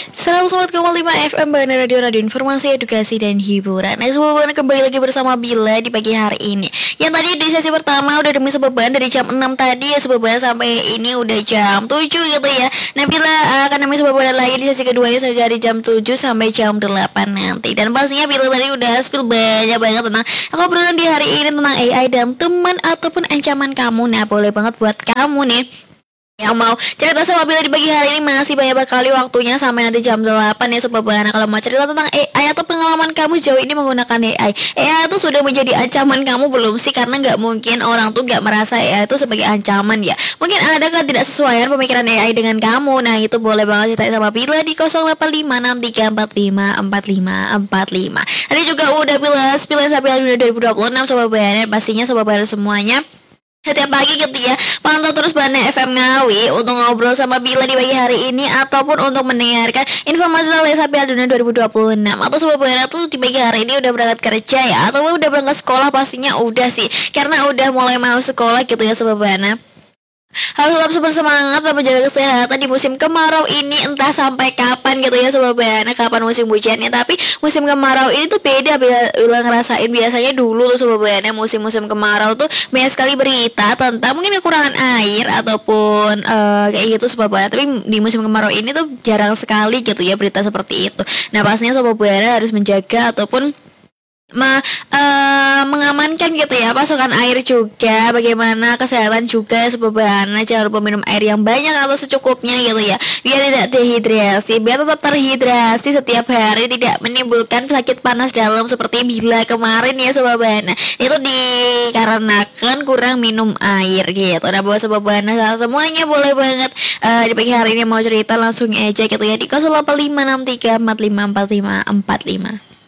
101,5 FM Bandar Radio, Radio Informasi, Edukasi, dan Hiburan. Nah, sebuah kembali lagi bersama Bila di pagi hari ini. Yang tadi di sesi pertama udah demi sebeban dari jam 6 tadi ya, sebeban sampai ini udah jam 7 gitu ya. Nah, Bila akan demi sebeban lagi di sesi kedua ya, dari jam 7 sampai jam 8 nanti. Dan pastinya Bila tadi udah spill banyak banget tentang aku obrolan di hari ini tentang AI dan teman ataupun ancaman kamu. Nah, boleh banget buat kamu nih yang mau cerita sama Bila di pagi hari ini, masih banyak kali waktunya sampai nanti jam 8 ya Sobat Bana. Kalau mau cerita tentang AI atau pengalaman kamu jauh ini menggunakan AI itu sudah menjadi ancaman kamu belum sih? Karena nggak mungkin orang tuh nggak merasa AI itu sebagai ancaman ya. Mungkin ada kan tidak sesuaian pemikiran AI dengan kamu. Nah, itu boleh banget cerita sama Bila di 085634545545. Tadi juga udah Bila spill sampai 2026 Sobat Bana. Pastinya Sobat Bana semuanya setiap pagi gitu ya, pantau terus Bana FM Ngawi untuk ngobrol sama Bila di pagi hari ini, ataupun untuk mendengarkan informasi tentang Piala Dunia 2026. Atau Sobat Bana tuh di pagi hari ini udah berangkat kerja ya, atau udah berangkat sekolah, pastinya udah sih, karena udah mulai mau sekolah gitu ya Sobat Bana. Harus tetap super semangat dan menjaga kesehatan di musim kemarau ini, entah sampai kapan gitu ya Sobat Bana, kapan musim hujannya. Tapi musim kemarau ini tuh beda bila ngerasain. Biasanya dulu tuh Sobat Bana, musim-musim kemarau tuh banyak sekali berita tentang mungkin kekurangan air ataupun kayak gitu Sobat Bana. Tapi di musim kemarau ini tuh jarang sekali gitu ya berita seperti itu. Nah, pastinya Sobat Bana harus menjaga ataupun mengamankan gitu ya pasokan air juga, bagaimana kesehatan juga sebabana. Jangan lupa minum air yang banyak atau secukupnya gitu ya, biar tidak dehidrasi, biar tetap terhidrasi setiap hari, tidak menimbulkan sakit panas dalam seperti Bila kemarin ya sebabana. Itu dikarenakan kurang minum air gitu. Nah, buat sebabana semuanya boleh banget di pagi hari ini mau cerita langsung aja gitu ya di 085634545545.